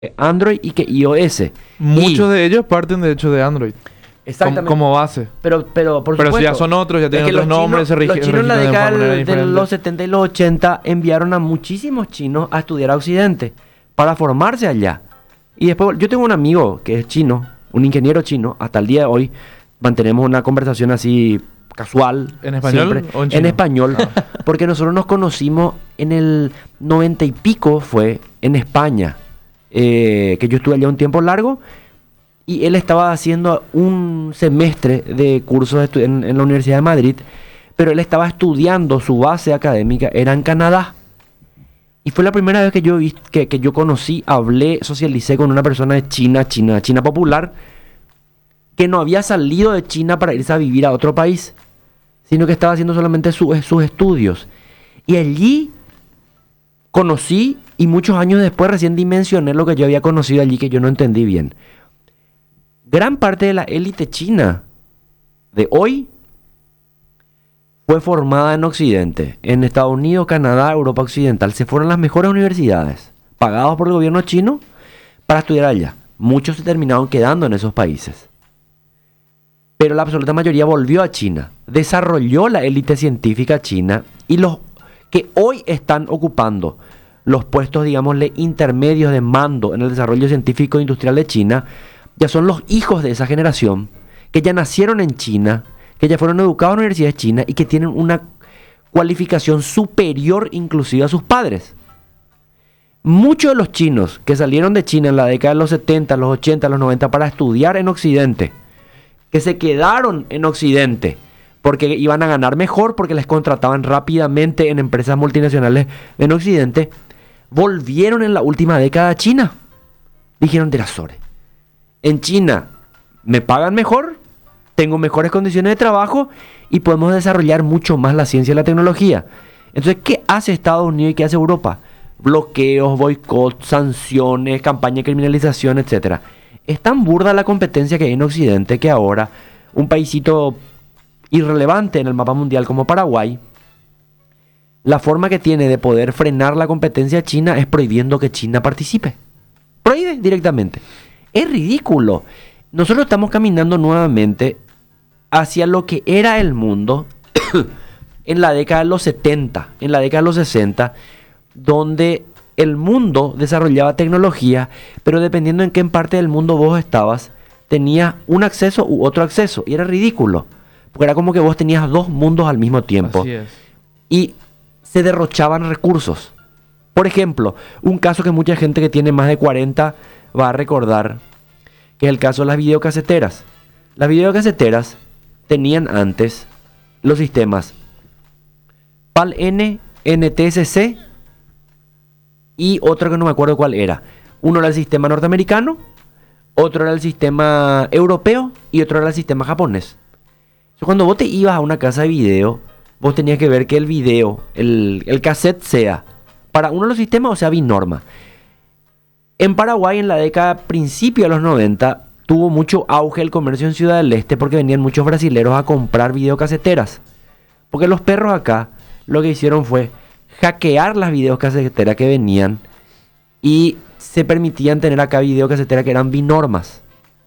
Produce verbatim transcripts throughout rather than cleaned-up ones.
Android y que iOS. Muchos Y- de ellos parten de hecho de Android. Como, Exactamente. como base. Pero, pero, por Pero si supuesto, ya son otros, ya es tienen que otros los nombres, se chinos, rigi- los chinos en la registran de década manera del- de diferente. los setenta y los ochenta enviaron a muchísimos chinos a estudiar a Occidente para formarse allá. Y después, yo tengo un amigo que es chino, un ingeniero chino, hasta el día de hoy mantenemos una conversación así casual. ¿En español siempre, o en en chino? español, Ah. porque nosotros nos conocimos en el noventa y pico, fue en España, eh, que yo estuve allá un tiempo largo. Y él estaba haciendo un semestre de cursos de estu- en, en la Universidad de Madrid, pero él estaba estudiando, su base académica era en Canadá. Y fue la primera vez que yo, vi- que, que yo conocí, hablé, socialicé con una persona de China, China, China popular, que no había salido de China para irse a vivir a otro país, sino que estaba haciendo solamente su- sus estudios. Y allí conocí, y muchos años después recién dimensioné lo que yo había conocido allí, que yo no entendí bien. Gran parte de la élite china de hoy fue formada en Occidente, en Estados Unidos, Canadá, Europa Occidental. Se fueron las mejores universidades, pagados por el gobierno chino, para estudiar allá. Muchos se terminaron quedando en esos países. Pero la absoluta mayoría volvió a China, desarrolló la élite científica china, y los que hoy están ocupando los puestos, digámosle, intermedios de mando en el desarrollo científico e industrial de China, ya son los hijos de esa generación, que ya nacieron en China, que ya fueron educados en universidades chinas y que tienen una cualificación superior inclusive a sus padres. Muchos de los chinos que salieron de China en la década de los setenta, los ochenta, los noventa para estudiar en Occidente, que se quedaron en Occidente porque iban a ganar mejor, porque les contrataban rápidamente en empresas multinacionales en Occidente, volvieron en la última década a China. Dijeron, de las Sore, en China me pagan mejor, tengo mejores condiciones de trabajo y podemos desarrollar mucho más la ciencia y la tecnología. Entonces, ¿qué hace Estados Unidos y qué hace Europa? Bloqueos, boicots, sanciones, campaña de criminalización, etcétera. Es tan burda la competencia que hay en Occidente que ahora un paísito irrelevante en el mapa mundial como Paraguay, la forma que tiene de poder frenar la competencia china es prohibiendo que China participe. Prohíbe directamente. Es ridículo. Nosotros estamos caminando nuevamente hacia lo que era el mundo en la década de los setenta, en la década de los sesenta, donde el mundo desarrollaba tecnología, pero dependiendo en qué parte del mundo vos estabas, tenías un acceso u otro acceso. Y era ridículo, porque era como que vos tenías dos mundos al mismo tiempo. Así es. Y se derrochaban recursos. Por ejemplo, un caso que mucha gente que tiene más de cuarenta va a recordar, que es el caso de las videocaseteras. Las videocaseteras tenían antes los sistemas PAL-N, N T S C y otro que no me acuerdo cuál era. Uno era el sistema norteamericano, otro era el sistema europeo y otro era el sistema japonés. Entonces, cuando vos te ibas a una casa de video, vos tenías que ver que el video, el, el cassette sea para uno de los sistemas o sea binorma. En Paraguay, en la década principio de los noventa, tuvo mucho auge el comercio en Ciudad del Este porque venían muchos brasileros a comprar videocaseteras. Porque los perros acá lo que hicieron fue hackear las videocaseteras que venían y se permitían tener acá videocaseteras que eran binormas.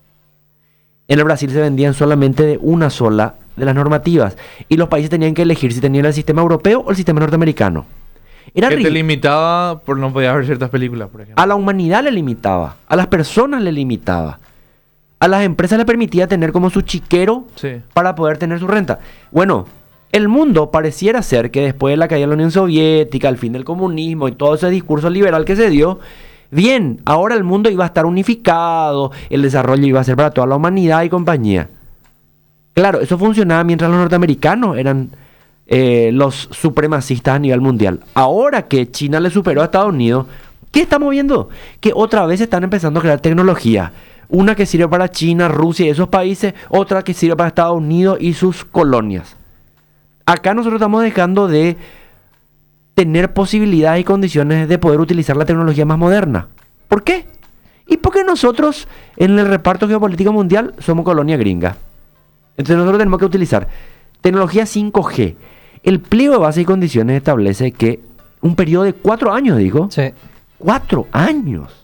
En el Brasil se vendían solamente de una sola de las normativas y los países tenían que elegir si tenían el sistema europeo o el sistema norteamericano. Era Que te ridículo. limitaba por no podías ver ciertas películas, por ejemplo. A la humanidad le limitaba, a las personas le limitaba, a las empresas le permitía tener como su chiquero Sí. para poder tener su renta. Bueno, el mundo pareciera ser que después de la caída de la Unión Soviética, el fin del comunismo y todo ese discurso liberal que se dio, bien, ahora el mundo iba a estar unificado, el desarrollo iba a ser para toda la humanidad y compañía. Claro, eso funcionaba mientras los norteamericanos eran eh, los supremacistas a nivel mundial. Ahora que China le superó a Estados Unidos, ¿qué estamos viendo? Que otra vez están empezando a crear tecnología. Una que sirve para China, Rusia y esos países, otra que sirve para Estados Unidos y sus colonias. Acá nosotros estamos dejando de tener posibilidades y condiciones de poder utilizar la tecnología más moderna. ¿Por qué? Y porque nosotros en el reparto geopolítico mundial somos colonia gringa. Entonces nosotros tenemos que utilizar tecnología cinco G. El pliego de bases y condiciones establece que un periodo de cuatro años, digo. Sí. Cuatro años.